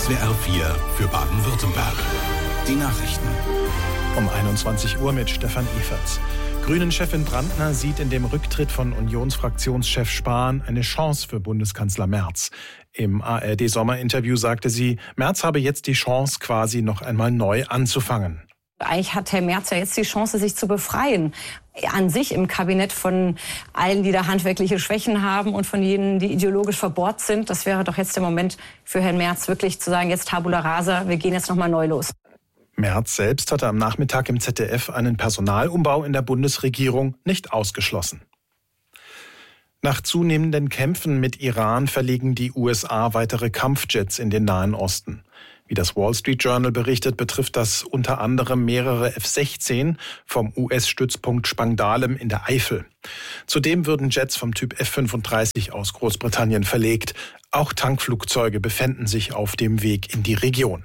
SWR 4 für Baden-Württemberg. Die Nachrichten. Um 21 Uhr mit Stefan Eferts. Grünen-Chefin Brandner sieht in dem Rücktritt von Unionsfraktionschef Spahn eine Chance für Bundeskanzler Merz. Im ARD-Sommerinterview sagte sie, Merz habe jetzt die Chance, quasi noch einmal neu anzufangen. Eigentlich hat Herr Merz ja jetzt die Chance, sich zu befreien. An sich im Kabinett von allen, die da handwerkliche Schwächen haben und von jenen, die ideologisch verbohrt sind. Das wäre doch jetzt der Moment für Herrn Merz, wirklich zu sagen, jetzt Tabula rasa, wir gehen jetzt noch mal neu los. Merz selbst hatte am Nachmittag im ZDF einen Personalumbau in der Bundesregierung nicht ausgeschlossen. Nach zunehmenden Kämpfen mit Iran verlegen die USA weitere Kampfjets in den Nahen Osten. Wie das Wall Street Journal berichtet, betrifft das unter anderem mehrere F-16 vom US-Stützpunkt Spangdahlem in der Eifel. Zudem würden Jets vom Typ F-35 aus Großbritannien verlegt. Auch Tankflugzeuge befänden sich auf dem Weg in die Region.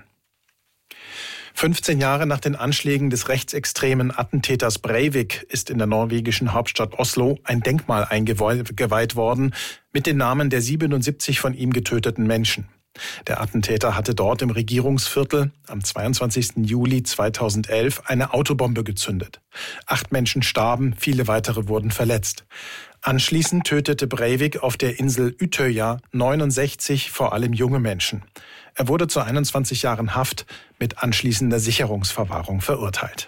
15 Jahre nach den Anschlägen des rechtsextremen Attentäters Breivik ist in der norwegischen Hauptstadt Oslo ein Denkmal eingeweiht worden mit den Namen der 77 von ihm getöteten Menschen. Der Attentäter hatte dort im Regierungsviertel am 22. Juli 2011 eine Autobombe gezündet. 8 Menschen starben, viele weitere wurden verletzt. Anschließend tötete Breivik auf der Insel Utøya 69 vor allem junge Menschen. Er wurde zu 21 Jahren Haft mit anschließender Sicherungsverwahrung verurteilt.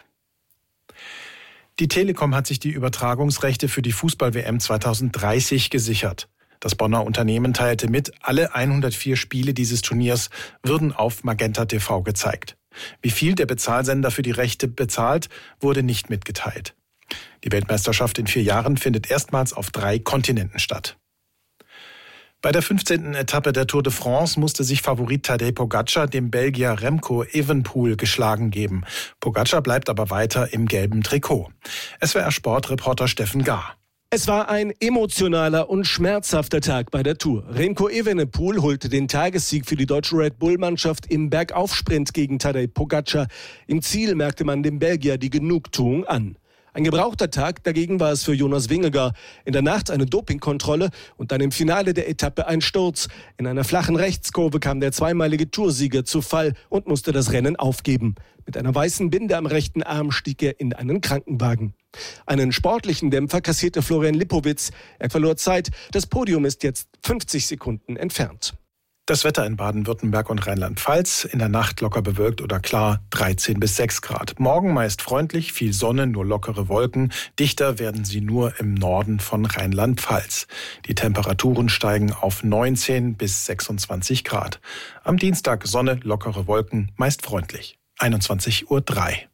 Die Telekom hat sich die Übertragungsrechte für die Fußball-WM 2030 gesichert. Das Bonner Unternehmen teilte mit, alle 104 Spiele dieses Turniers würden auf Magenta TV gezeigt. Wie viel der Bezahlsender für die Rechte bezahlt, wurde nicht mitgeteilt. Die Weltmeisterschaft in 4 Jahren findet erstmals auf 3 Kontinenten statt. Bei der 15. Etappe der Tour de France musste sich Favorit Tadej Pogačar dem Belgier Remco Evenepoel geschlagen geben. Pogačar bleibt aber weiter im gelben Trikot. SWR-Sportreporter Steffen Gahr. Es war ein emotionaler und schmerzhafter Tag bei der Tour. Remco Evenepoel holte den Tagessieg für die deutsche Red Bull-Mannschaft im Bergaufsprint gegen Tadej Pogačar. Im Ziel merkte man dem Belgier die Genugtuung an. Ein gebrauchter Tag dagegen war es für Jonas Vingegaard. In der Nacht eine Dopingkontrolle und dann im Finale der Etappe ein Sturz. In einer flachen Rechtskurve kam der zweimalige Toursieger zu Fall und musste das Rennen aufgeben. Mit einer weißen Binde am rechten Arm stieg er in einen Krankenwagen. Einen sportlichen Dämpfer kassierte Florian Lipowitz. Er verlor Zeit. Das Podium ist jetzt 50 Sekunden entfernt. Das Wetter in Baden-Württemberg und Rheinland-Pfalz. In der Nacht locker bewölkt oder klar, 13 bis 6 Grad. Morgen meist freundlich, viel Sonne, nur lockere Wolken. Dichter werden sie nur im Norden von Rheinland-Pfalz. Die Temperaturen steigen auf 19 bis 26 Grad. Am Dienstag Sonne, lockere Wolken, meist freundlich. 21:03 Uhr.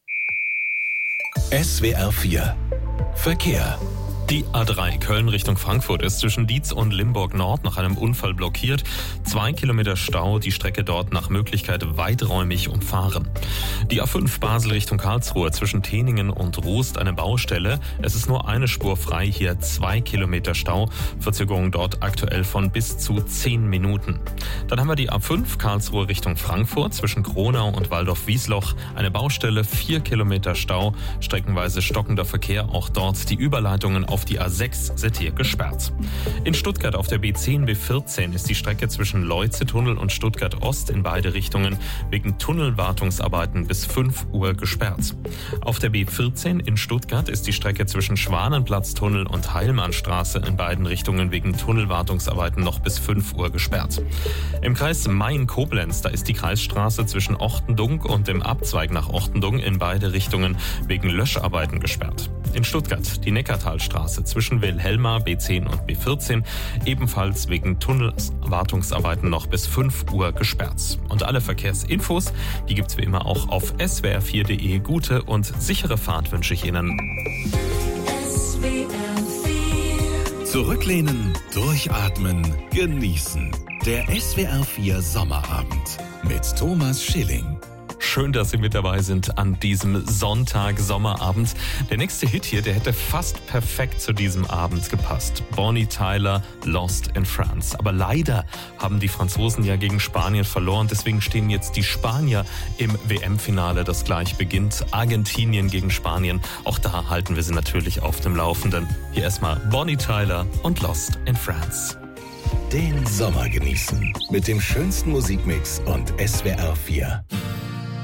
SWR 4 Verkehr. Die A3 Köln Richtung Frankfurt ist zwischen Dietz und Limburg Nord nach einem Unfall blockiert. 2 Kilometer Stau, die Strecke dort nach Möglichkeit weiträumig umfahren. Die A5 Basel Richtung Karlsruhe zwischen Teningen und Rust eine Baustelle. Es ist nur eine Spur frei, hier 2 Kilometer Stau. Verzögerung dort aktuell von bis zu 10 Minuten. Dann haben wir die A5 Karlsruhe Richtung Frankfurt zwischen Kronau und Waldorf-Wiesloch. Eine Baustelle, 4 Kilometer Stau, streckenweise stockender Verkehr. Auch dort die Überleitungen auf die A6 sind hier gesperrt. In Stuttgart auf der B10, B14 ist die Strecke zwischen Leuze-Tunnel und Stuttgart-Ost in beide Richtungen wegen Tunnelwartungsarbeiten bis 5 Uhr gesperrt. Auf der B14 in Stuttgart ist die Strecke zwischen Schwanenplatz-Tunnel und Heilmannstraße in beiden Richtungen wegen Tunnelwartungsarbeiten noch bis 5 Uhr gesperrt. Im Kreis Main-Koblenz, da ist die Kreisstraße zwischen Ortendunk und dem Abzweig nach Ortendunk in beide Richtungen wegen Löscharbeiten gesperrt. In Stuttgart die Neckartalstraße zwischen Wilhelma, B10 und B14, ebenfalls wegen Tunnelwartungsarbeiten noch bis 5 Uhr gesperrt. Und alle Verkehrsinfos, die gibt's wie immer auch auf swr4.de. Gute und sichere Fahrt wünsche ich Ihnen. Zurücklehnen, durchatmen, genießen. Der SWR 4 Sommerabend mit Thomas Schilling. Schön, dass Sie mit dabei sind an diesem Sonntag, Sommerabend. Der nächste Hit hier, der hätte fast perfekt zu diesem Abend gepasst. Bonnie Tyler, Lost in France. Aber leider haben die Franzosen ja gegen Spanien verloren. Deswegen stehen jetzt die Spanier im WM-Finale, das gleich beginnt. Argentinien gegen Spanien. Auch da halten wir sie natürlich auf dem Laufenden. Hier erstmal Bonnie Tyler und Lost in France. Den Sommer genießen mit dem schönsten Musikmix und SWR 4.